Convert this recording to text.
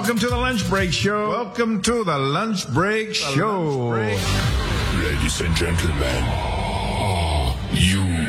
Welcome to the Lunch Break Show. Welcome to the Lunch Break Show. Ladies and gentlemen, you